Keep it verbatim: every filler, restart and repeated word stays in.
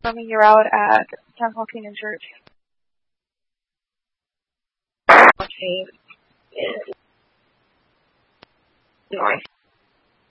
me you're out at Town Hall Kingdom Church. Okay. Nice.